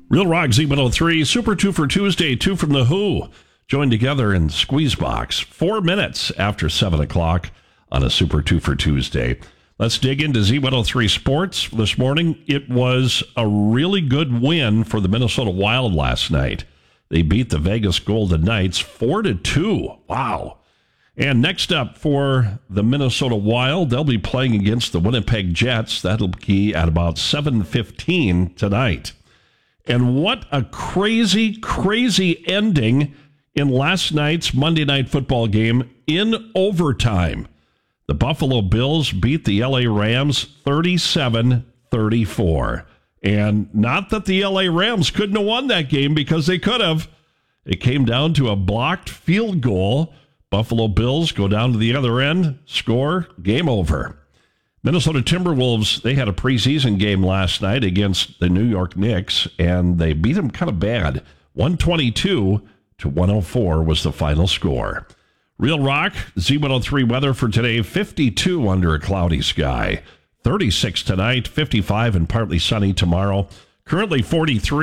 Real Rock Z103, Super 2 for Tuesday, 2 from The Who. Joined together in Squeeze Box, 4 minutes after 7 o'clock on a Super 2 for Tuesday. Let's dig into Z103 Sports this morning. It was a really good win for the Minnesota Wild last night. They beat the Vegas Golden Knights 4-2. Wow. And next up for the Minnesota Wild, they'll be playing against the Winnipeg Jets. That'll be at about 7:15 tonight. And what a crazy, crazy ending in last night's Monday Night Football game in overtime. The Buffalo Bills beat the LA Rams 37-34. And not that the LA Rams couldn't have won that game, because they could have. It came down to a blocked field goal. Buffalo Bills go down to the other end, score, game over. Minnesota Timberwolves, they had a preseason game last night against the New York Knicks, and they beat them kind of bad. 122-104 was the final score. Real Rock, Z103 weather for today, 52 under a cloudy sky. 36 tonight, 55 and partly sunny tomorrow. Currently 43.